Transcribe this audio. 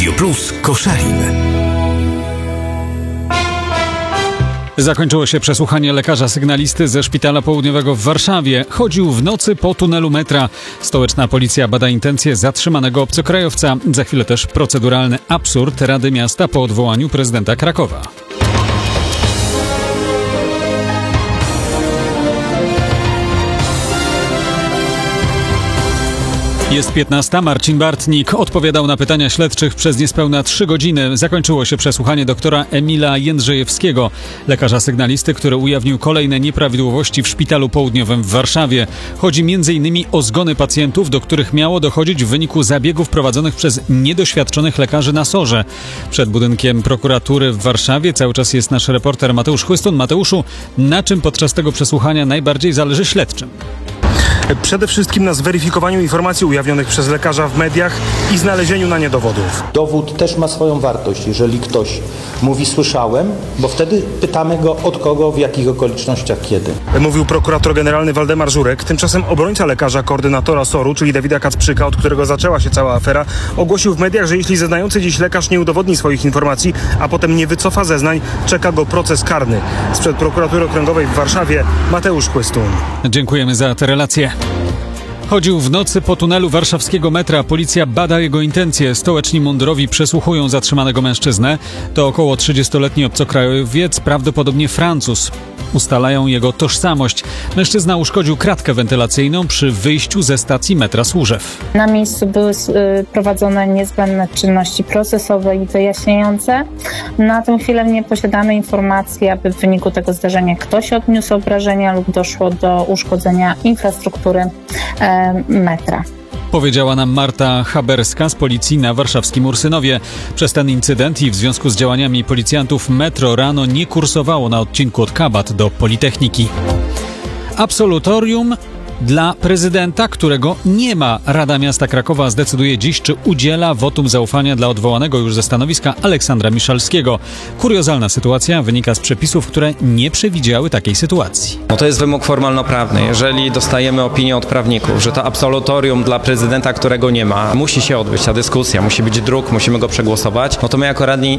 Radio Plus Koszalin. Zakończyło się przesłuchanie lekarza sygnalisty ze Szpitala Południowego w Warszawie. Chodził w nocy po tunelu metra. Stołeczna policja bada intencje zatrzymanego obcokrajowca. Za chwilę też proceduralny absurd Rady Miasta po odwołaniu prezydenta Krakowa. Jest 15. Marcin Bartnik odpowiadał na pytania śledczych przez niespełna 3 godziny. Zakończyło się przesłuchanie doktora Emila Jędrzejewskiego, lekarza sygnalisty, który ujawnił kolejne nieprawidłowości w Szpitalu Południowym w Warszawie. Chodzi m.in. o zgony pacjentów, do których miało dochodzić w wyniku zabiegów prowadzonych przez niedoświadczonych lekarzy na SOR-ze. Przed budynkiem prokuratury w Warszawie cały czas jest nasz reporter Mateusz Chłystun. Mateuszu, na czym podczas tego przesłuchania najbardziej zależy śledczym? Przede wszystkim na zweryfikowaniu informacji ujawnionych przez lekarza w mediach i znalezieniu na nie dowodów. Dowód też ma swoją wartość, jeżeli ktoś mówi słyszałem, bo wtedy pytamy go od kogo, w jakich okolicznościach, kiedy. Mówił prokurator generalny Waldemar Żurek. Tymczasem obrońca lekarza koordynatora SOR-u, czyli Dawida Kacprzyka, od którego zaczęła się cała afera, ogłosił w mediach, że jeśli zeznający dziś lekarz nie udowodni swoich informacji, a potem nie wycofa zeznań, czeka go proces karny. Sprzed prokuratury okręgowej w Warszawie Mateusz Chłystun. Dziękujemy za te relacje. Chodził w nocy po tunelu warszawskiego metra. Policja bada jego intencje. Stołeczni mundurowi przesłuchują zatrzymanego mężczyznę. To około 30-letni obcokrajowiec, prawdopodobnie Francuz. Ustalają jego tożsamość. Mężczyzna uszkodził kratkę wentylacyjną przy wyjściu ze stacji metra Służew. Na miejscu były prowadzone niezbędne czynności procesowe i wyjaśniające. Na tę chwilę nie posiadamy informacji, aby w wyniku tego zdarzenia ktoś odniósł obrażenia lub doszło do uszkodzenia infrastruktury metra. Powiedziała nam Marta Haberska z policji na warszawskim Ursynowie. Przez ten incydent i w związku z działaniami policjantów metro rano nie kursowało na odcinku od Kabat do Politechniki. Absolutorium dla prezydenta, którego nie ma. Rada Miasta Krakowa zdecyduje dziś, czy udziela wotum zaufania dla odwołanego już ze stanowiska Aleksandra Miszalskiego. Kuriozalna sytuacja wynika z przepisów, które nie przewidziały takiej sytuacji. No to jest wymóg formalno-prawny. Jeżeli dostajemy opinię od prawników, że to absolutorium dla prezydenta, którego nie ma, musi się odbyć ta dyskusja, musi być druk, musimy go przegłosować, no to my jako radni